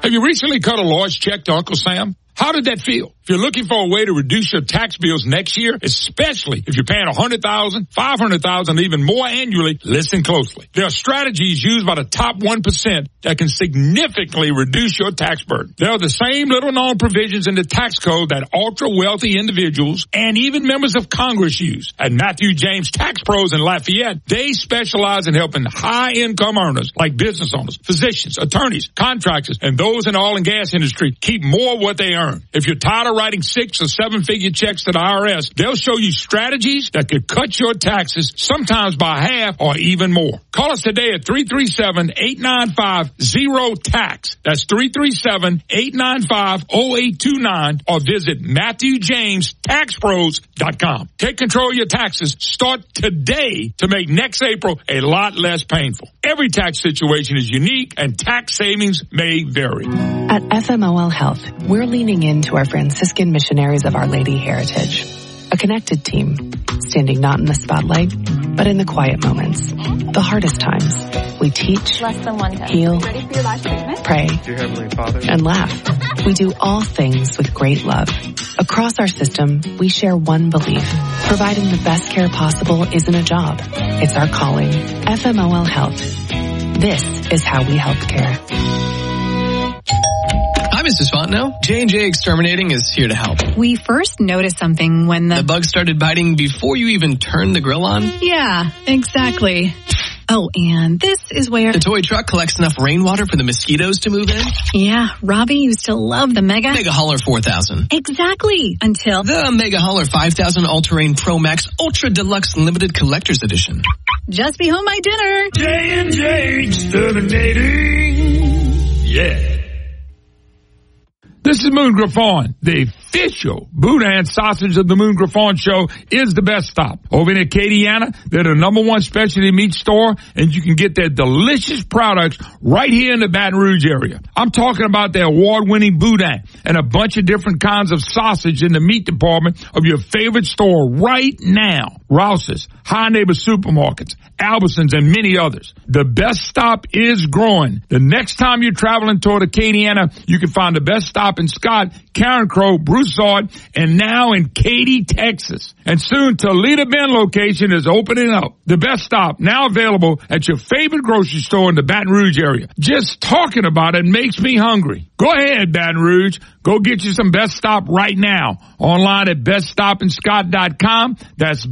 Have you recently cut a large check to Uncle Sam? How did that feel? If you're looking for a way to reduce your tax bills next year, especially if you're paying $100,000, $500,000, even more annually, listen closely. There are strategies used by the top 1% that can significantly reduce your tax burden. There are the same little-known provisions in the tax code that ultra-wealthy individuals and even members of Congress use. At Matthew James Tax Pros in Lafayette, they specialize in helping high-income earners like business owners, physicians, attorneys, contractors, and those in the oil and gas industry keep more of what they earn. If you're tired of writing 6- or 7-figure checks to the IRS, they'll show you strategies that could cut your taxes sometimes by half or even more. Call us today at 337-895-0TAX. That's 337-895-0829 or visit MatthewJamesTaxPros.com. Take control of your taxes. Start today to make next April a lot less painful. Every tax situation is unique and tax savings may vary. At FMOL Health, we're leaning into our Franciscan missionaries of Our Lady heritage. A connected team, standing not in the spotlight, but in the quiet moments, the hardest times. We teach, heal, pray, and laugh. We do all things with great love. Across our system, we share one belief. Providing the best care possible isn't a job. It's our calling. FMOL Health. This is how we help care. Hi, Mrs. Fontenot. J&J Exterminating is here to help. We first noticed something when the bugs started biting before you even turned the grill on? Yeah, exactly. Oh, and this is where the toy truck collects enough rainwater for the mosquitoes to move in? Yeah, Robbie used to love the Mega Hauler 4000. Exactly, until the Mega Hauler 5000 All-Terrain Pro Max Ultra Deluxe Limited Collector's Edition. Just be home by dinner. J&J Exterminating. Yeah. This is Moon Griffon. The official Boudin sausage of the Moon Griffon Show is the best stop. Over in Acadiana, they're the #1 specialty meat store, and you can get their delicious products right here in the Baton Rouge area. I'm talking about their award-winning Boudin and a bunch of different kinds of sausage in the meat department of your favorite store right now. Rouse's, High Neighbor Supermarkets, Albertsons, and many others. The best stop is growing. The next time you're traveling toward Acadiana, you can find the best stop in Scott, Karen Crow, Broussard, and now in Katy, Texas. And soon Toledo Bend location is opening up. The best stop now available at your favorite grocery store in the Baton Rouge area. Just talking about it makes me hungry. Go ahead, Baton Rouge. Go get you some Best Stop right now. Online at beststopinscott.com. That's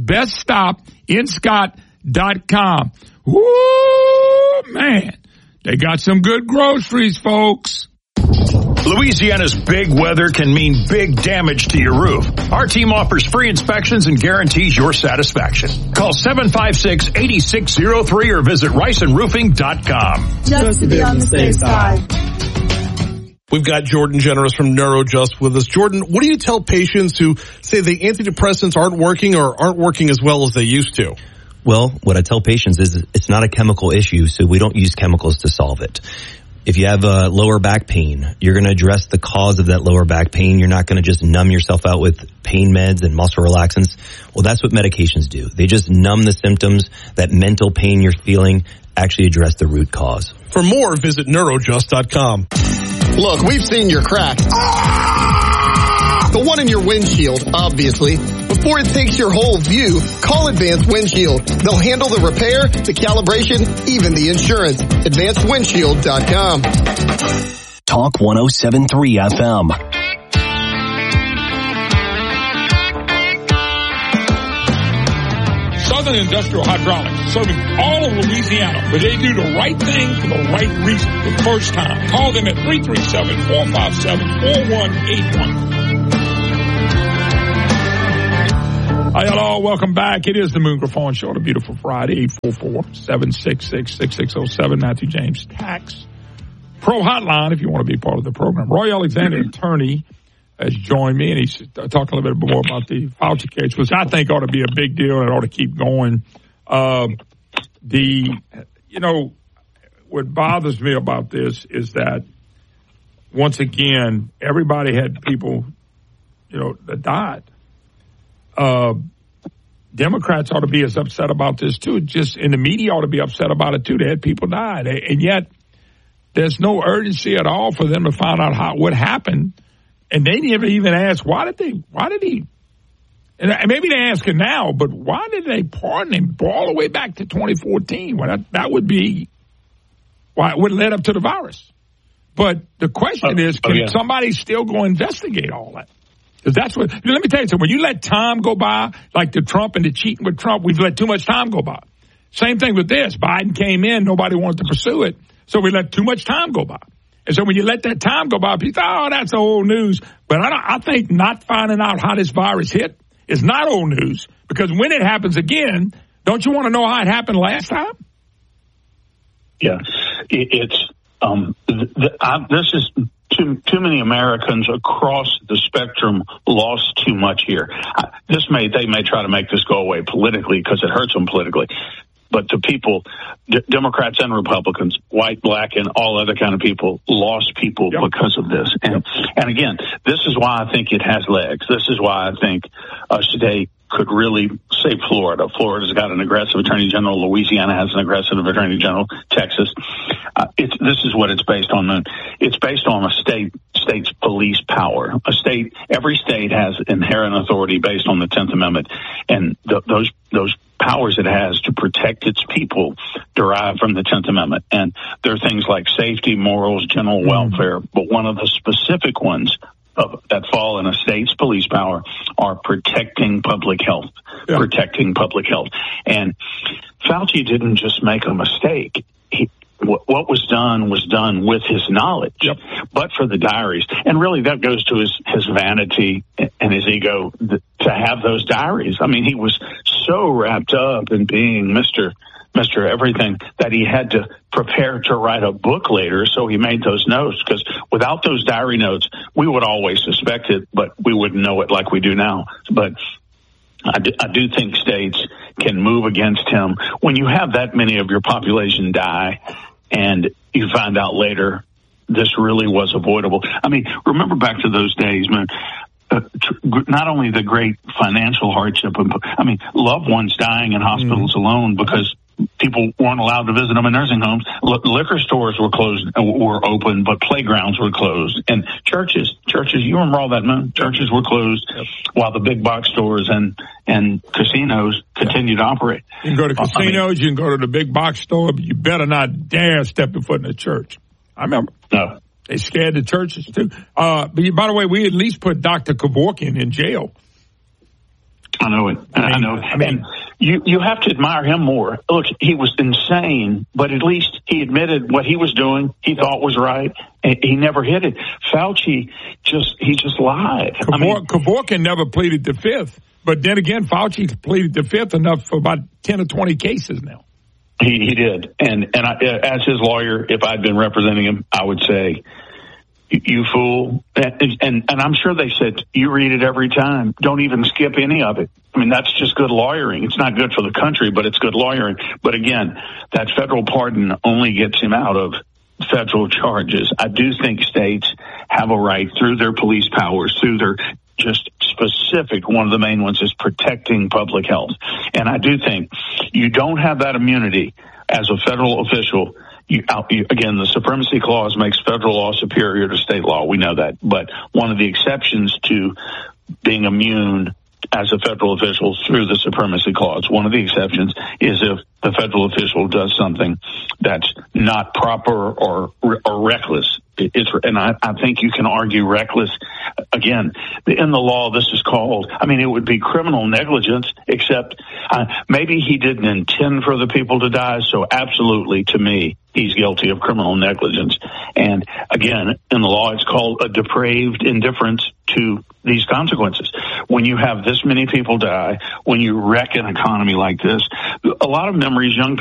beststopinscott.com. Woo, man. They got some good groceries, folks. Louisiana's big weather can mean big damage to your roof. Our team offers free inspections and guarantees your satisfaction. Call 756-8603 or visit riceandroofing.com. Just to be on the safe side. We've got Jordan Generous from NeuroJust with us. Jordan, what do you tell patients who say the antidepressants aren't working or aren't working as well as they used to? Well, what I tell patients is it's not a chemical issue, so we don't use chemicals to solve it. If you have lower back pain, you're going to address the cause of that lower back pain. You're not going to just numb yourself out with pain meds and muscle relaxants. Well, that's what medications do. They just numb the symptoms. That mental pain you're feeling, actually address the root cause. For more, visit neurojust.com. Look, we've seen your crack. The one in your windshield, obviously. Before it takes your whole view, call Advanced Windshield. They'll handle the repair, the calibration, even the insurance. AdvancedWindshield.com. Talk 107.3 FM. Southern Industrial Hydraulics, serving all of Louisiana, where they do the right thing for the right reason the first time. Call them at 337-457-4181. Hi, hello, welcome back. It is the Moon Griffon Show, the beautiful Friday, 844-766-6607, Matthew James Tax Pro Hotline, if you want to be part of the program. Roy Alexander, attorney, has joined me, and he's talking a little bit more about the Fauci case, which I think ought to be a big deal and ought to keep going. What bothers me about this is that, once again, everybody had people, that died. Democrats ought to be as upset about this too. Just in the media ought to be upset about it too. They had people died, and yet there's no urgency at all for them to find out what happened. And they never even asked, why did he, and maybe they're asking now, but why did they pardon him all the way back to 2014? Well, that would be why it would have led up to the virus. But the question is, can somebody still go investigate all that? Because that's what, let me tell you something, when you let time go by, like the Trump and the cheating with Trump, we've let too much time go by. Same thing with this. Biden came in, nobody wanted to pursue it, so we let too much time go by. And so when you let that time go by, people say, oh, that's old news. But I think not finding out how this virus hit is not old news, because when it happens again, don't you want to know how it happened last time? Yeah, it's this is too many Americans across the spectrum lost too much here. They may try to make this go away politically because it hurts them politically. But to people, Democrats and Republicans, white, black, and all other kind of people, lost people because of this. And again, this is why I think it has legs. This is why I think today could really save Florida. Florida's got an aggressive attorney general. Louisiana has an aggressive attorney general. Texas. This is what it's based on. It's based on a state's police power. Every state has inherent authority based on the 10th Amendment, and those powers it has to protect its people derive from the 10th Amendment. And there are things like safety, morals, general welfare, but one of the specific ones that fall in a state's police power are protecting public health. Protecting public health. And Fauci didn't just make a mistake. What was done with his knowledge, but for the diaries. And really that goes to his vanity and his ego to have those diaries. I mean, he was so wrapped up in being Mr. Everything that he had to prepare to write a book later. So he made those notes, because without those diary notes, we would always suspect it, but we wouldn't know it like we do now. But I do think states can move against him when you have that many of your population die and you find out later this really was avoidable. I mean, remember back to those days, man. Not only the great financial hardship, I mean, loved ones dying in hospitals alone because people weren't allowed to visit them in nursing homes. Liquor stores were open, but playgrounds were closed. And churches, you remember all that, man? Churches were closed while the big box stores and casinos continued to operate. You can go to casinos, you can go to the big box store, but you better not dare step your foot in the church. I remember. No. They scared the churches, too. But by the way, we at least put Dr. Kevorkian in jail. I know it. I know. And you have to admire him more. Look, he was insane, but at least he admitted what he was doing. He thought was right. And he never hit it. Fauci just lied. Kevorkian never pleaded the fifth. But then again, Fauci pleaded the fifth enough for about 10 or 20 cases now. He did. And as his lawyer, if I'd been representing him, I would say, you fool. And I'm sure they said, you read it every time. Don't even skip any of it. I mean, that's just good lawyering. It's not good for the country, but it's good lawyering. But again, that federal pardon only gets him out of federal charges. I do think states have a right through their police powers, through their just specific, one of the main ones is protecting public health. And I do think you don't have that immunity as a federal official. Again, the Supremacy Clause makes federal law superior to state law. We know that. But one of the exceptions to being immune as a federal official through the Supremacy Clause, one of the exceptions is if the federal official does something that's not proper or reckless. And I think you can argue reckless. Again, in the law, this is called, it would be criminal negligence, except maybe he didn't intend for the people to die. So absolutely, to me, he's guilty of criminal negligence. And again, in the law, it's called a depraved indifference to these consequences. When you have this many people die, when you wreck an economy like this, a lot of memories, young